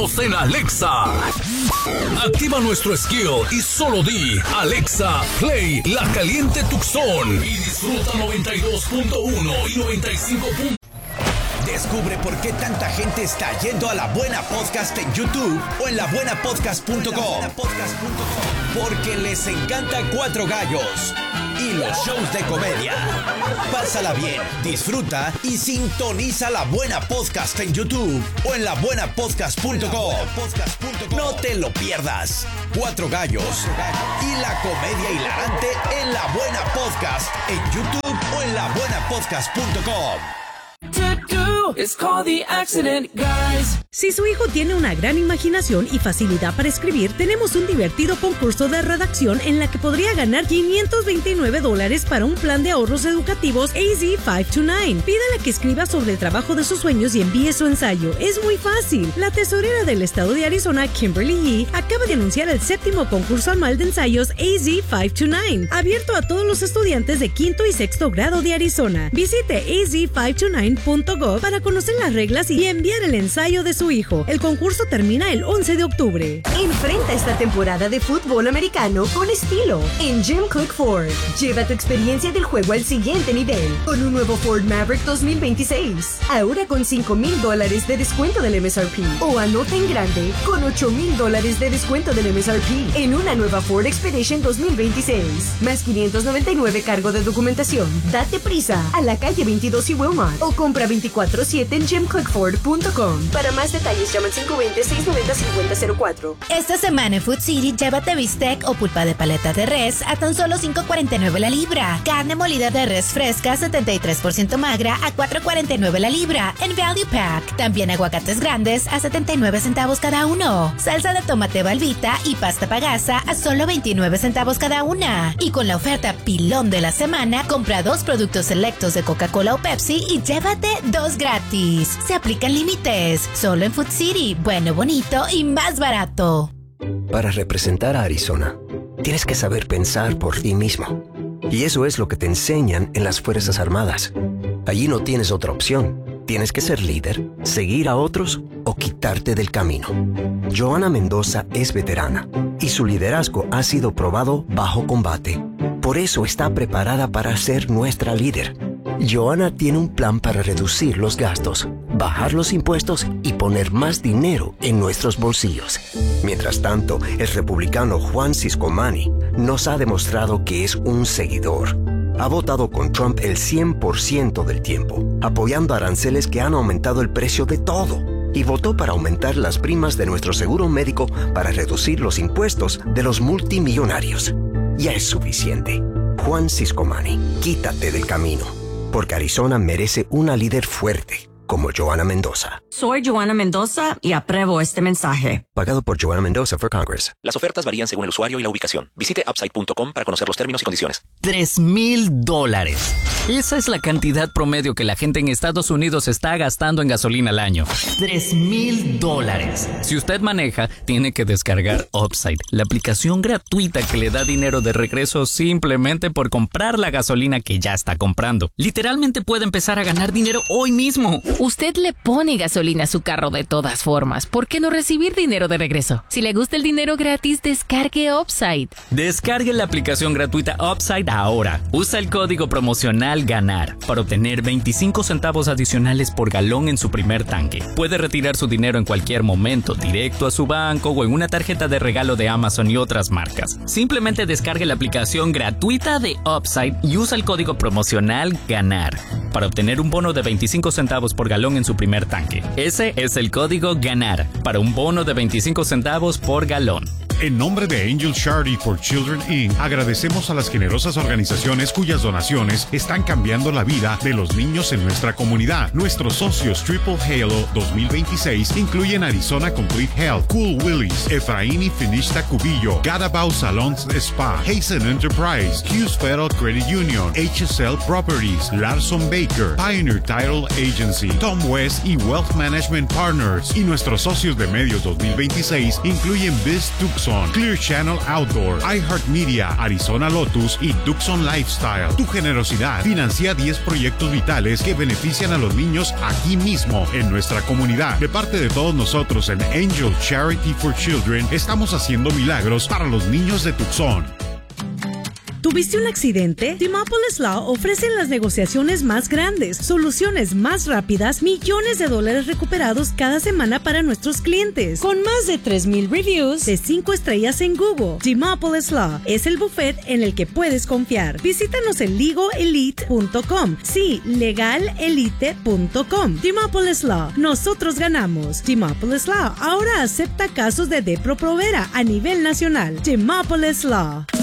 En Alexa. Activa nuestro skill y solo di Alexa, play La Caliente Tucson y disfruta 92.1 y 95. Descubre por qué tanta gente está yendo a La Buena Podcast en YouTube o en labuenapodcast.com. Porque les encanta Cuatro Gallos y los shows de comedia. Pásala bien, disfruta y sintoniza La Buena Podcast en YouTube o en labuenapodcast.com. No te lo pierdas. Cuatro Gallos y la comedia hilarante en La Buena Podcast en YouTube o en labuenapodcast.com. It's called the accident, guys. Si su hijo tiene una gran imaginación y facilidad para escribir, tenemos un divertido concurso de redacción en la que podría ganar $529 para un plan de ahorros educativos AZ529. Pídale que escriba sobre el trabajo de sus sueños y envíe su ensayo. Es muy fácil. La tesorera del estado de Arizona, Kimberly Yee, acaba de anunciar el 7º concurso anual de ensayos AZ529, abierto a todos los estudiantes de 5º y 6º grado de Arizona. Visite az529.gov para conocer las reglas y enviar el ensayo de su hijo. El concurso termina el 11 de octubre. Enfrenta esta temporada de fútbol americano con estilo en Jim Cook Ford. Lleva tu experiencia del juego al siguiente nivel con un nuevo Ford Maverick 2026. Ahora con $5,000 de descuento del MSRP. O anota en grande con $8,000 de descuento del MSRP en una nueva Ford Expedition 2026. Más $599 cargo de documentación. Date prisa a la calle 22 y Wilmot o compra 24/7 en jimcookford.com. Para más detalles llama al 520-690-5004. Esta semana en Food City llévate bistec o pulpa de paleta de res a tan solo $5.49 la libra. Carne molida de res fresca 73% magra a $4.49 la libra en Value Pack. También aguacates grandes a 79 centavos cada uno. Salsa de tomate Valvita y pasta pagasa a solo 29 centavos cada una. Y con la oferta pilón de la semana, compra 2 productos selectos de Coca-Cola o Pepsi y llévate 2 gratis. Se aplican límites. Solo en Food City. Bueno, bonito y más barato. Para representar a Arizona, tienes que saber pensar por ti mismo. Y eso es lo que te enseñan en las Fuerzas Armadas. Allí no tienes otra opción. Tienes que ser líder, seguir a otros o quitarte del camino. Johanna Mendoza es veterana y su liderazgo ha sido probado bajo combate. Por eso está preparada para ser nuestra líder. Johanna tiene un plan para reducir los gastos, bajar los impuestos y poner más dinero en nuestros bolsillos. Mientras tanto, el republicano Juan Ciscomani nos ha demostrado que es un seguidor. Ha votado con Trump el 100% del tiempo, apoyando aranceles que han aumentado el precio de todo. Y votó para aumentar las primas de nuestro seguro médico para reducir los impuestos de los multimillonarios. Ya es suficiente. Juan Ciscomani, quítate del camino. Porque Arizona merece una líder fuerte, como Johanna Mendoza. Soy Johanna Mendoza y apruebo este mensaje. Pagado por Johanna Mendoza for Congress. Las ofertas varían según el usuario y la ubicación. Visite upside.com para conocer los términos y condiciones. $3,000. Esa es la cantidad promedio que la gente en Estados Unidos está gastando en gasolina al año. $3,000. Si usted maneja, tiene que descargar Upside, la aplicación gratuita que le da dinero de regreso simplemente por comprar la gasolina que ya está comprando. Literalmente puede empezar a ganar dinero hoy mismo. Usted le pone gasolina a su carro de todas formas. ¿Por qué no recibir dinero de regreso? Si le gusta el dinero gratis, descargue Upside. Descargue la aplicación gratuita Upside ahora. Usa el código promocional GANAR para obtener 25 centavos adicionales por galón en su primer tanque. Puede retirar su dinero en cualquier momento, directo a su banco o en una tarjeta de regalo de Amazon y otras marcas. Simplemente descargue la aplicación gratuita de Upside y usa el código promocional GANAR para obtener un bono de 25 centavos por galón en su primer tanque. Ese es el código GANAR para un bono de 25 centavos por galón. En nombre de Angel Charity for Children Inc., agradecemos a las generosas organizaciones cuyas donaciones están cambiando la vida de los niños en nuestra comunidad. Nuestros socios Triple Halo 2026 incluyen Arizona Complete Health, Cool Willies, Efraín y Finista Cubillo, Gadabout Salons Spa, Hazen Enterprise, Hughes Federal Credit Union, HSL Properties, Larson Baker, Pioneer Title Agency, Tom West y Wealth Management Partners. Y nuestros socios de medios 2026 incluyen Biz Tucson, Tucson, Clear Channel Outdoor, iHeartMedia, Arizona Lotus y Tucson Lifestyle. Tu generosidad financia 10 proyectos vitales que benefician a los niños aquí mismo en nuestra comunidad. De parte de todos nosotros en Angel Charity for Children, estamos haciendo milagros para los niños de Tucson. ¿Tuviste un accidente? Demopolis Law ofrece las negociaciones más grandes, soluciones más rápidas, millones de dólares recuperados cada semana para nuestros clientes. Con más de 3,000 reviews de 5 estrellas en Google, Demopolis Law es el buffet en el que puedes confiar. Visítanos en legalelite.com. Sí, legalelite.com. Demopolis Law. Nosotros ganamos. Demopolis Law ahora acepta casos de Depro Provera a nivel nacional. Demopolis Law.